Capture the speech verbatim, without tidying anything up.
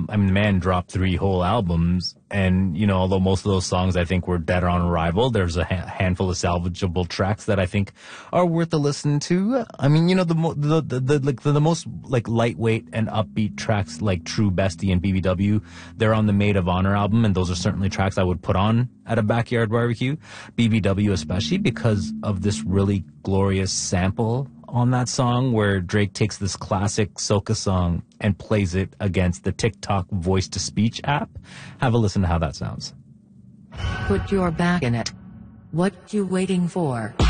I mean, the man dropped three whole albums, and, you know, although most of those songs I think were dead on arrival, there's a ha- handful of salvageable tracks that I think are worth a listen to. I mean, you know, the mo- the, the, the like the, the most like lightweight and upbeat tracks like True Bestie and B B W, they're on the Maid of Honor album, and those are certainly tracks I would put on at a backyard barbecue. B B W especially because of this really glorious sample on that song where Drake takes this classic soca song and plays it against the TikTok voice-to-speech app. Have a listen to how that sounds. Put your back in it. What you waiting for?